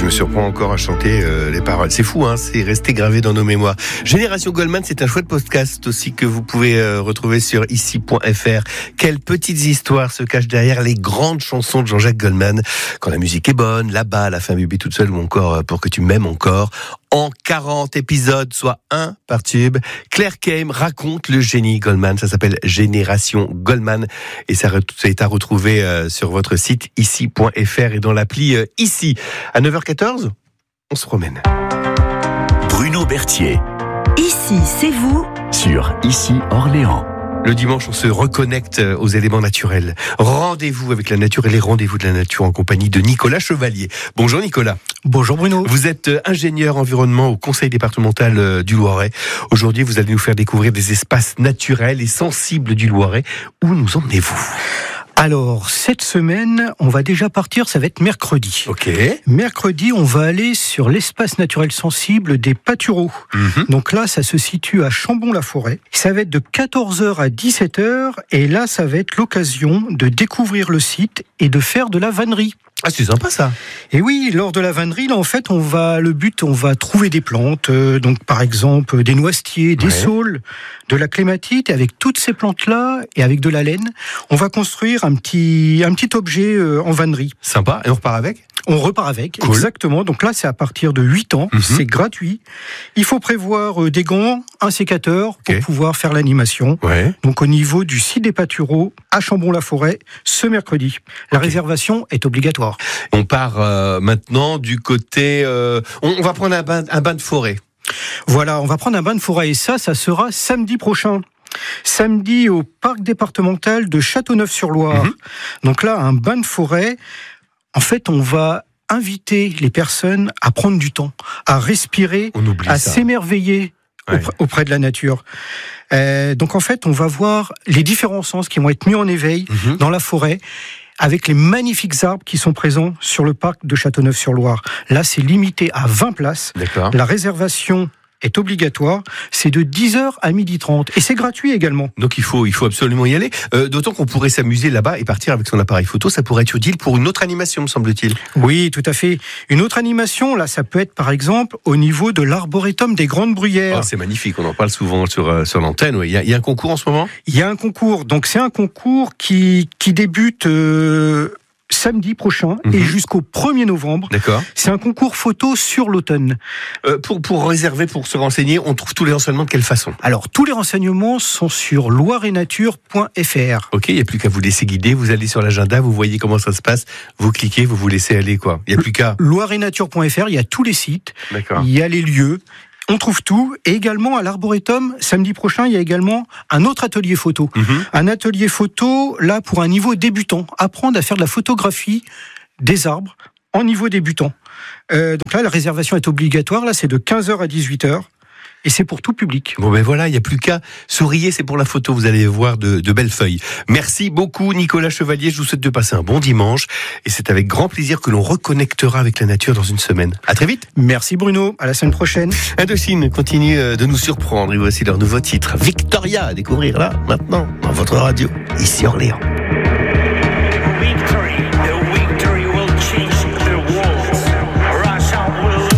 je me surprends encore à chanter les paroles. C'est fou, hein, c'est resté gravé dans nos mémoires. Génération Goldman, c'est un chouette podcast aussi que vous pouvez retrouver sur ici.fr. Quelles petites histoires se cachent derrière les grandes chansons de Jean-Jacques Goldman. Quand la musique est bonne, là-bas, la fin bébé toute seule ou encore Pour que tu m'aimes encore. En 40 épisodes, soit un par tube, Claire Kame raconte le génie Goldman. Ça s'appelle Génération Goldman et ça est à retrouver sur votre site ici.fr et dans l'appli Ici. À 9h14, on se promène. Bruno Berthier. Ici, c'est vous. Sur Ici Orléans. Le dimanche, on se reconnecte aux éléments naturels. Rendez-vous avec la nature et les rendez-vous de la nature en compagnie de Nicolas Chevalier. Bonjour Nicolas. Bonjour Bruno. Vous êtes ingénieur environnement au Conseil départemental du Loiret. Aujourd'hui, vous allez nous faire découvrir des espaces naturels et sensibles du Loiret. Où nous emmenez-vous ? Alors, cette semaine, on va déjà partir, ça va être mercredi. Ok. Mercredi, on va aller sur l'espace naturel sensible des Pâtureaux. Donc là, ça se situe à Chambon-la-Forêt. Ça va être de 14h à 17h et là, ça va être l'occasion de découvrir le site et de faire de la vannerie. Ah, c'est sympa ça. Et oui, lors de la vannerie, là, en fait, on va trouver des plantes, donc par exemple des noisetiers, des saules, de la clématite, et avec toutes ces plantes-là et avec de la laine, on va construire un petit objet en vannerie. Sympa, et on repart avec ? On repart avec, cool. Exactement. Donc là, c'est à partir de 8 ans, c'est gratuit. Il faut prévoir des gants, un sécateur pour pouvoir faire l'animation. Donc au niveau du site des Pâtureaux, à Chambon-la-Forêt, ce mercredi. La réservation est obligatoire. On part maintenant du côté... on va prendre un bain de forêt. Voilà, on va prendre un bain de forêt et ça sera samedi prochain. Samedi au parc départemental de Châteauneuf-sur-Loire. Donc là, un bain de forêt. En fait, on va inviter les personnes à prendre du temps, à respirer, à s'émerveiller auprès de la nature. Donc en fait, on va voir les différents sens qui vont être mis en éveil dans la forêt, avec les magnifiques arbres qui sont présents sur le parc de Châteauneuf-sur-Loire. Là, c'est limité à 20 places. D'accord. La réservation est obligatoire, c'est de 10h à 12h30 et c'est gratuit également. Donc il faut absolument y aller, d'autant qu'on pourrait s'amuser là-bas et partir avec son appareil photo, ça pourrait être utile pour une autre animation, me semble-t-il. Oui, tout à fait. Une autre animation, là, ça peut être par exemple au niveau de l'arboretum des Grandes Bruyères. Oh, c'est magnifique, on en parle souvent sur l'antenne. Il y a un concours en ce moment ? Il y a un concours, donc c'est un concours qui débute... samedi prochain et jusqu'au 1er novembre. D'accord. C'est un concours photo sur l'automne. Pour réserver, pour se renseigner, on trouve tous les renseignements de quelle façon ? Alors, tous les renseignements sont sur loireetnature.fr. Ok, il n'y a plus qu'à vous laisser guider, vous allez sur l'agenda, vous voyez comment ça se passe, vous cliquez, vous vous laissez aller, quoi. Il n'y a plus qu'à... Loireetnature.fr, il y a tous les sites, il y a les lieux, on trouve tout. Et également à l'Arboretum, samedi prochain, il y a également un autre atelier photo. Un atelier photo, là, pour un niveau débutant. Apprendre à faire de la photographie des arbres en niveau débutant. Donc là, la réservation est obligatoire. Là, c'est de 15h à 18h. Et c'est pour tout public. Bon ben voilà, il n'y a plus qu'à sourire, c'est pour la photo, vous allez voir de belles feuilles. Merci beaucoup Nicolas Chevalier, je vous souhaite de passer un bon dimanche. Et c'est avec grand plaisir que l'on reconnectera avec la nature dans une semaine. À très vite. Merci Bruno, à la semaine prochaine. Indochine continue de nous surprendre et voici leur nouveau titre, Victoria, à découvrir là, maintenant, dans votre radio, ici Orléans.